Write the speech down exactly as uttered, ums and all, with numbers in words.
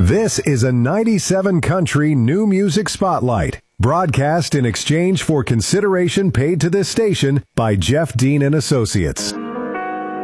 This is a ninety-seven Country New Music Spotlight, broadcast in exchange for consideration paid to this station by Jeff Dean and Associates.